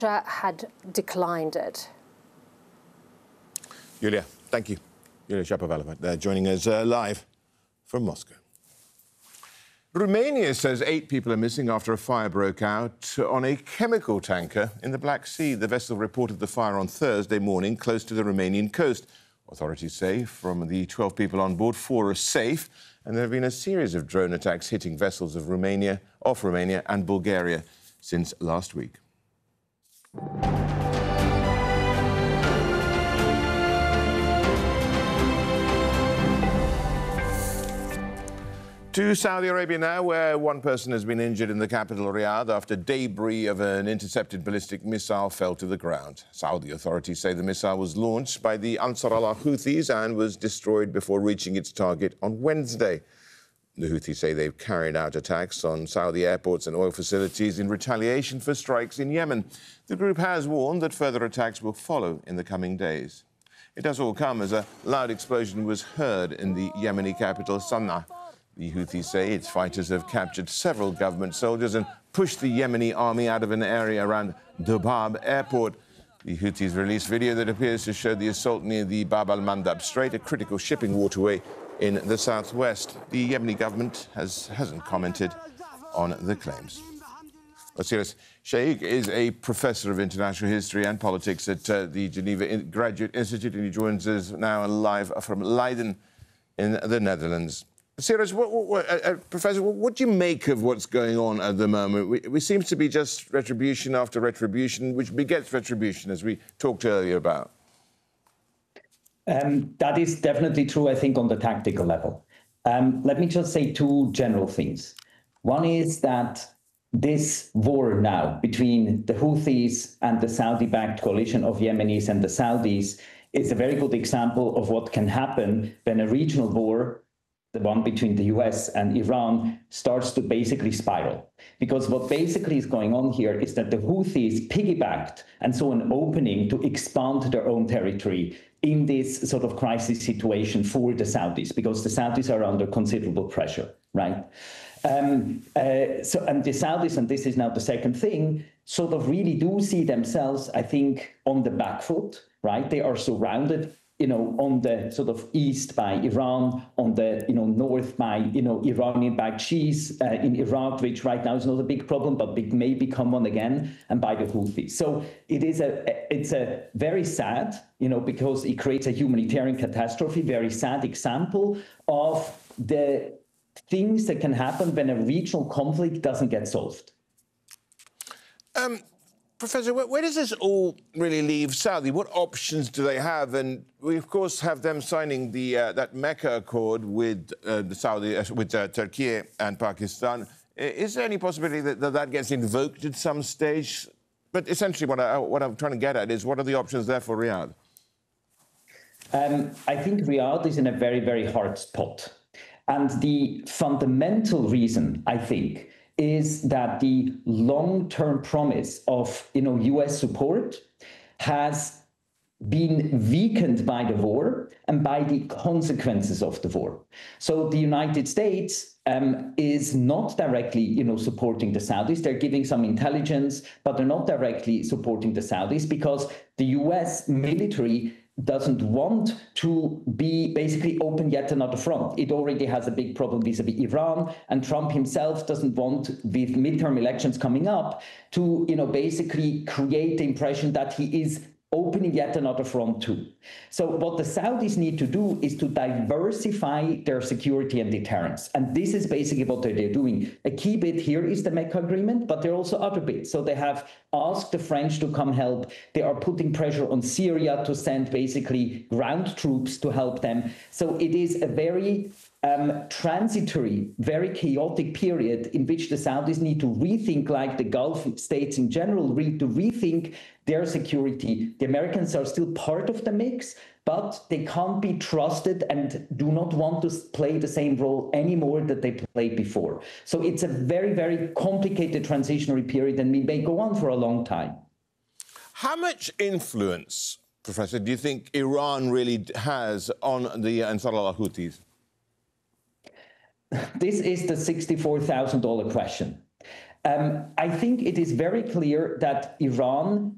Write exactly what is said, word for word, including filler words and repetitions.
had declined it. Yulia, thank you. Yulia Shapovalova there joining us uh, live from Moscow. Romania says eight people are missing after a fire broke out on a chemical tanker in the Black Sea. The vessel reported the fire on Thursday morning close to the Romanian coast. Authorities say from the twelve people on board, four are safe, and there have been a series of drone attacks hitting vessels of Romania, off Romania and Bulgaria since last week. To Saudi Arabia now, where one person has been injured in the capital, Riyadh, after debris of an intercepted ballistic missile fell to the ground. Saudi authorities say the missile was launched by the Ansar Allah Houthis and was destroyed before reaching its target on Wednesday. The Houthis say they've carried out attacks on Saudi airports and oil facilities in retaliation for strikes in Yemen. The group has warned that further attacks will follow in the coming days. It does all come as a loud explosion was heard in the Yemeni capital, Sana'a. The Houthis say its fighters have captured several government soldiers and pushed the Yemeni army out of an area around Dobab airport. The Houthis released video that appears to show the assault near the Bab al-Mandab Strait, a critical shipping waterway in the southwest. The Yemeni government has, hasn't commented on the claims. Vasilis Sheikh is a professor of international history and politics at uh, the Geneva Graduate Institute, and he joins us now live from Leiden in the Netherlands. Cyrus, what, what, uh, Professor, what, what do you make of what's going on at the moment? We, we seem to be just retribution after retribution, which begets retribution, as we talked earlier about. Um, that is definitely true, I think, on the tactical level. Um, let me just say two general things. One is that this war now between the Houthis and the Saudi-backed coalition of Yemenis and the Saudis is a very good example of what can happen when a regional war, the one between the U S and Iran, starts to basically spiral. Because what basically is going on here is that the Houthis piggybacked and saw an opening to expand their own territory in this sort of crisis situation for the Saudis, because the Saudis are under considerable pressure, right? Um, uh, so, and the Saudis, and this is now the second thing, sort of really do see themselves, I think, on the back foot, right? They are surrounded, you know, on the sort of east by Iran, on the, you know, north by, you know, Iranian-backed Shi'is uh, in Iraq, which right now is not a big problem, but it may become one again, and by the Houthis. So it is a, it's a very sad, you know, because it creates a humanitarian catastrophe, very sad example of the things that can happen when a regional conflict doesn't get solved. Um. Professor, where does this all really leave Saudi? What options do they have? And we, of course, have them signing the uh, that Mecca Accord with uh, the Saudi, uh, with uh, Turkey and Pakistan. Is there any possibility that, that that gets invoked at some stage? But essentially, what, I, what I'm trying to get at is, what are the options there for Riyadh? Um, I think Riyadh is in a very, very hard spot. And the fundamental reason, I think, is that the long-term promise of, you know, U S support has been weakened by the war and by the consequences of the war. So the United States um, is not directly, you know, supporting the Saudis. They're giving some intelligence, but they're not directly supporting the Saudis because the U S military doesn't want to be basically open yet another front. It already has a big problem vis-a-vis Iran, and Trump himself doesn't want, with midterm elections coming up, to, you know, basically create the impression that he is opening yet another front too. So what the Saudis need to do is to diversify their security and deterrence. And this is basically what they're doing. A key bit here is the Mecca Agreement, but there are also other bits. So they have asked the French to come help. They are putting pressure on Syria to send basically ground troops to help them. So it is a very um, transitory, very chaotic period in which the Saudis need to rethink, like the Gulf states in general, re to rethink their security. The Americans are still part of the mix, but they can't be trusted and do not want to play the same role anymore that they played before. So it's a very, very complicated transitionary period, and we may go on for a long time. How much influence, Professor, do you think Iran really has on the Ansar Allah Houthis? This is the sixty-four thousand dollar question. Um, I think it is very clear that Iran